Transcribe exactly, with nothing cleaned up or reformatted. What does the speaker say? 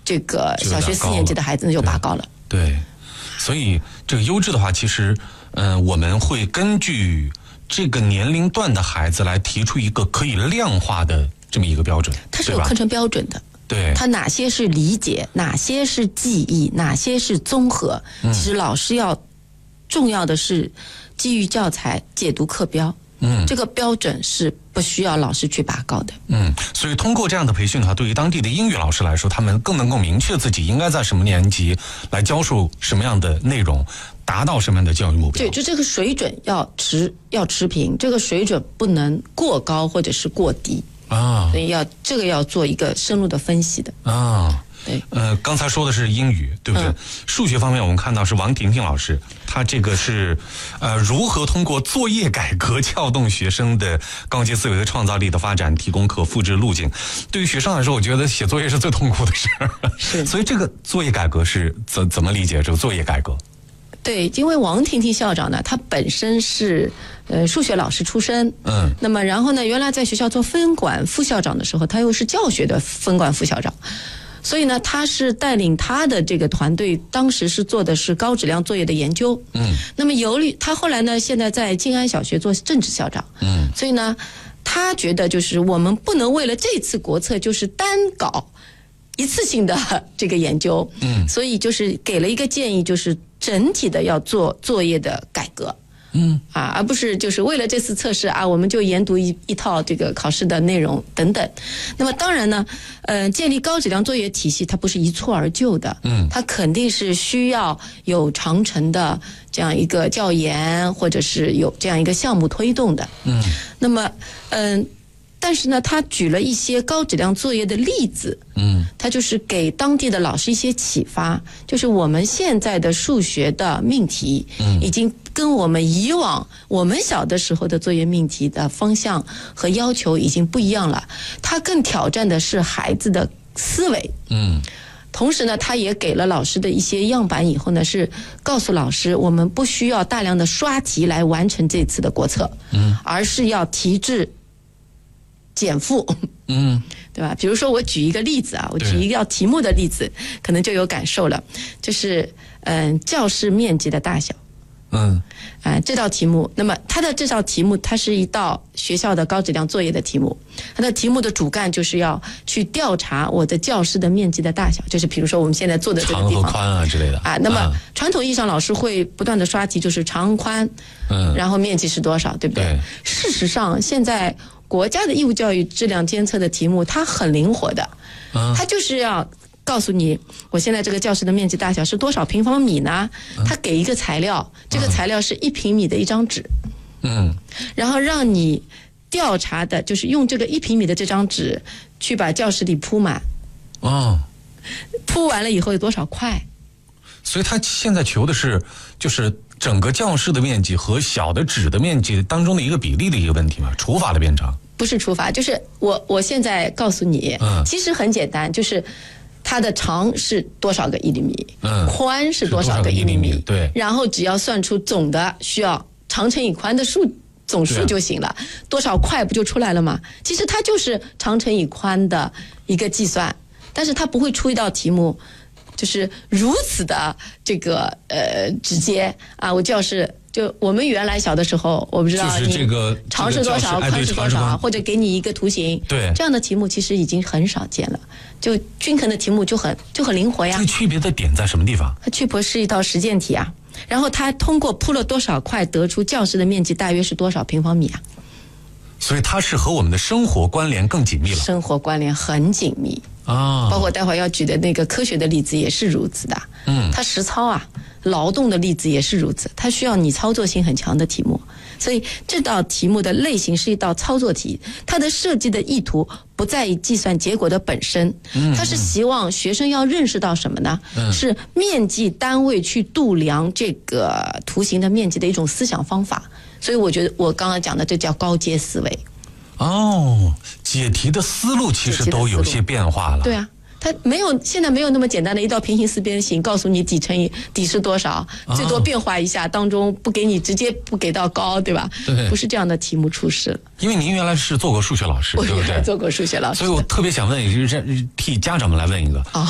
这个小学四年级的孩子就拔高了。 对，对，所以这个优质的话，其实，嗯、呃，我们会根据这个年龄段的孩子来提出一个可以量化的这么一个标准， 它是有课程标准的。 对， 它哪些是理解，哪些是记忆，哪些是综合，其实老师要重要的是基于教材解读课标。嗯，这个标准是不需要老师去拔高的。 嗯，所以通过这样的培训的话，对于当地的英语老师来说，他们更能够明确自己应该在什么年级来教授什么样的内容，达到什么样的教育目标。 对，就这个水准要持要持平，这个水准不能过高或者是过低啊，所以要这个要做一个深入的分析的啊。 对， 呃，刚才说的是英语，对不对？嗯、数学方面，我们看到是王婷婷老师，她这个是，呃，如何通过作业改革撬动学生的高阶思维和创造力的发展，提供可复制路径。对于学生来说，我觉得写作业是最痛苦的事儿。是，所以这个作业改革是怎怎么理解这个作业改革？ 对，因为王婷婷校长呢，她本身是呃数学老师出身，嗯，那么然后呢，原来在学校做分管副校长的时候，她又是教学的分管副校长。所以呢，他是带领他的这个团队，当时是做的是高质量作业的研究。嗯，那么由于他后来呢，现在在静安小学做政治校长。嗯，所以呢，他觉得就是我们不能为了这次国策就是单搞一次性的这个研究。嗯，所以就是给了一个建议，就是整体的要做作业的改革。嗯啊，而不是就是为了这次测试啊，我们就研读一一套这个考试的内容等等。那么当然呢，呃，建立高质量作业体系，它不是一蹴而就的，嗯，它肯定是需要有长程的这样一个教研，或者是有这样一个项目推动的，嗯。那么，嗯、呃。但是呢，他举了一些高质量作业的例子，嗯，他就是给当地的老师一些启发，就是我们现在的数学的命题，嗯，已经跟我们以往我们小的时候的作业命题的方向和要求已经不一样了，它更挑战的是孩子的思维，嗯。同时呢，他也给了老师的一些样板，以后呢是告诉老师，我们不需要大量的刷题来完成这次的国策，嗯，而是要提质减负，嗯，对吧？比如说我举一个例子啊，我举一个要题目的例子，可能就有感受了，就是嗯、呃，教室面积的大小，嗯，啊、呃，这道题目，那么它的这道题目，它是一道学校的高质量作业的题目，它的题目的主干就是要去调查我的教室的面积的大小，就是比如说我们现在做的这个地方， 长和宽啊之类的啊。那么、啊、传统意义上，老师会不断的刷题，就是长宽，嗯，然后面积是多少，对不对？对。事实上，现在国家的义务教育质量监测的题目，它很灵活的，它就是要告诉你，我现在这个教室的面积大小是多少平方米呢？它给一个材料，这个材料是一平米的一张纸，嗯，然后让你调查的就是用这个一平米的这张纸去把教室里铺满，哦，铺完了以后有多少块？ 所以他现在求的是就是整个教室的面积和小的纸的面积当中的一个比例的一个问题嘛，除法的变长。 不是除法，就是我我现在告诉你，嗯，其实很简单，就是它的长是多少个一厘米，嗯，宽是多少个一厘米， 对， 然后只要算出总的需要长乘以宽的数总数就行了，啊、多少块不就出来了吗？其实它就是长乘以宽的一个计算，但是它不会出一道题目就是如此的这个呃直接啊，我教室。就我们原来小的时候，我不知道你长是多少，宽是多少，或者给你一个图形， 对这样的题目其实已经很少见了。就均衡的题目就很就很灵活呀。 这区别的点在什么地方？ 它区别是一道实践题啊，然后它通过铺了多少块，得出教室的面积大约是多少平方米啊。 所以它是和我们的生活关联更紧密了。 生活关联很紧密啊，包括待会儿要举的那个科学的例子也是如此的。嗯，它实操啊。劳动的例子也是如此，它需要你操作性很强的题目，所以这道题目的类型是一道操作题，它的设计的意图不在于计算结果的本身，它是希望学生要认识到什么呢？是面积单位去度量这个图形的面积的一种思想方法，所以我觉得我刚刚讲的这叫高阶思维。 哦，解题的思路其实都有些变化了。 对啊。它没有，现在没有那么简单的一道平行四边形，告诉你底乘以底是多少，最多变化一下，当中不给你直接不给到高，对吧？ 对， 不是这样的题目出世。 因为您原来是做过数学老师，对不对？ 我做过数学老师， 所以我特别想问，就是替家长们来问一个。